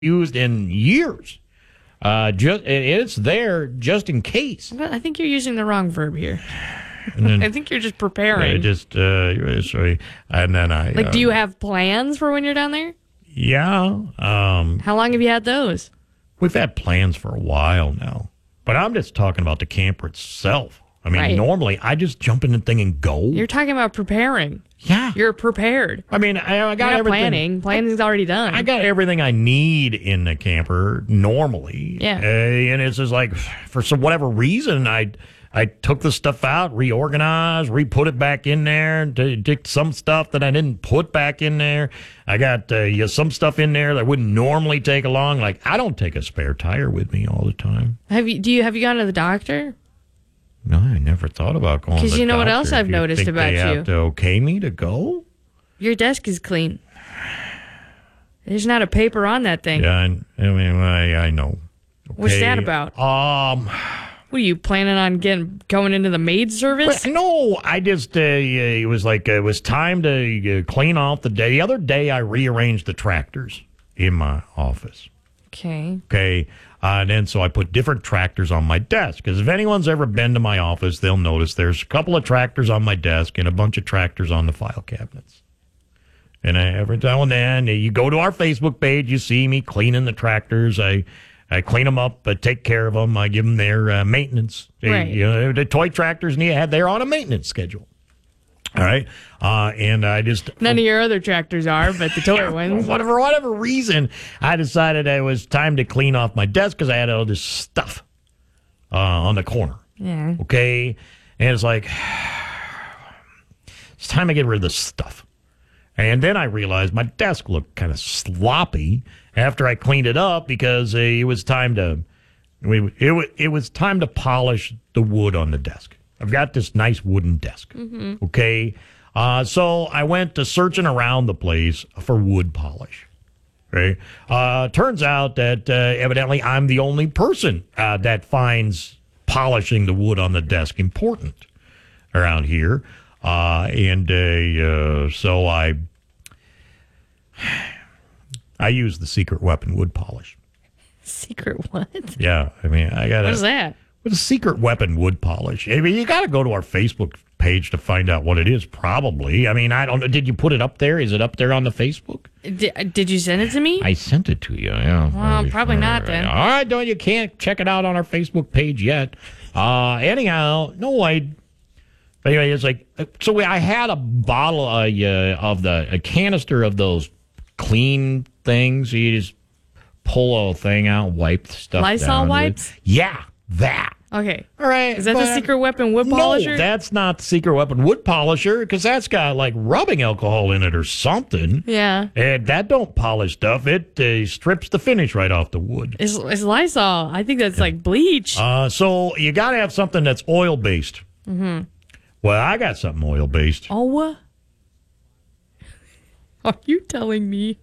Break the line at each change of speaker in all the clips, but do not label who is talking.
used in years. It's there just in case.
I think you're using the wrong verb here.
Then,
I think you're just preparing.
And then I
do you have plans for when you're down there?
Yeah.
How long have you had those?
We've had plans for a while now, but I'm just talking about the camper itself. I mean, Normally I just jump in the thing and go.
You're talking about preparing.
Yeah.
You're prepared.
I mean, I got everything.
Planning. Planning's already done.
I got everything I need in the camper normally.
Yeah.
And it's just like, for whatever reason, I took the stuff out, reorganized, re-put it back in there, took some stuff that I didn't put back in there. I got some stuff in there that I wouldn't normally take along. Like, I don't take a spare tire with me all the time.
Have you gone to the doctor?
No, I never thought about going to the doctor.
Because you know what else I've noticed about you?
They have to okay me to go?
Your desk is clean. There's not a paper on that thing.
Yeah, I know. Okay.
What's that about? What are you planning on going into the maid service?
No, I just it was time to clean off the day. The other day, I rearranged the tractors in my office.
Okay.
And then so I put different tractors on my desk. Because if anyone's ever been to my office, they'll notice there's a couple of tractors on my desk and a bunch of tractors on the file cabinets. And every now and then, you go to our Facebook page, you see me cleaning the tractors. I clean them up, take care of them. I give them their maintenance. The toy tractors, they're on a maintenance schedule. All right. And I just...
None of your other tractors are, but the toy ones.
For whatever reason, I decided it was time to clean off my desk because I had all this stuff on the corner.
Yeah.
Okay. And it's like, it's time to get rid of this stuff. And then I realized my desk looked kind of sloppy after I cleaned it up because it was time to polish the wood on the desk. I've got this nice wooden desk. Mm-hmm. Okay. So I went to searching around the place for wood polish. Right. Turns out that evidently I'm the only person that finds polishing the wood on the desk important around here. So I use the Secret Weapon wood polish.
Secret what?
Yeah, I mean, I got.
What is that?
It's a Secret Weapon wood polish. I mean, you got to go to our Facebook page to find out what it is. Probably. I mean, I don't know. Did you put it up there? Is it up there on the Facebook?
Did you send it to me?
I sent it to you. Yeah.
Well, probably not then.
All right, no, you can't check it out on our Facebook page yet. Anyhow, no, Anyway, it's like, so I had a bottle of a canister of those clean things. You just pull a thing out, wipe the stuff
Lysol
down.
wipes?
Yeah, that.
Okay.
All right.
Is that the Secret Weapon wood polisher?
No, that's not the Secret Weapon wood polisher because that's got like rubbing alcohol in it or something.
Yeah.
And that don't polish stuff. It strips the finish right off the wood.
It's Lysol. I think that's like bleach.
So you got to have something that's oil-based.
Mm-hmm.
Well, I got something oil-based.
Oh, are you telling me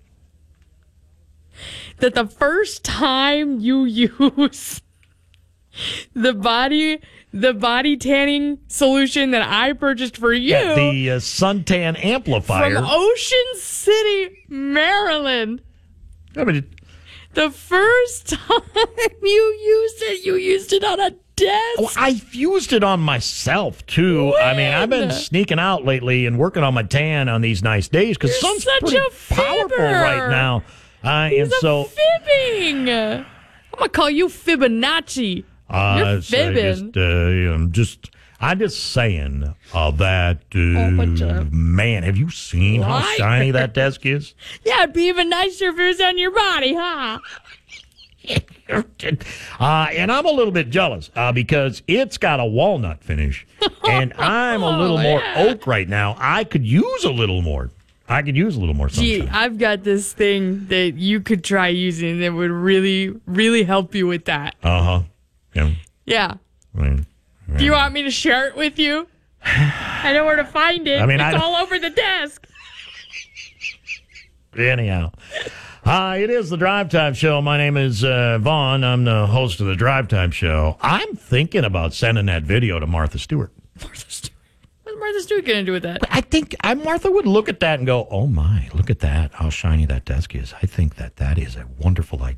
that the first time you use the body tanning solution that I purchased for you,
the suntan amplifier
from Ocean City, Maryland,
I mean,
the first time you used it on a desk?
Oh, I've used it on myself, too.
When?
I mean, I've been sneaking out lately and working on my tan on these nice days because sun's pretty powerful right now.
He's fibbing. I'm going to call you Fibonacci. You're fibbing.
I'm just saying that, man, have you seen how shiny that desk is?
Yeah, it'd be even nicer if it was on your body, huh?
And I'm a little bit jealous because it's got a walnut finish, and I'm a little more oak right now. I could use a little more. Sunshine.
Gee, I've got this thing that you could try using that would really, really help you with that.
Uh-huh.
Yeah. Do you want me to share it with you? I know where to find it. It's all over the desk.
Anyhow. It is the Drive Time Show. My name is Vaughn. I'm the host of the Drive Time Show. I'm thinking about sending that video to Martha Stewart.
Martha Stewart? Martha Stewart going to do with that?
I think Martha would look at that and go, oh, my, look at that, how shiny that desk is. I think that is a wonderful idea.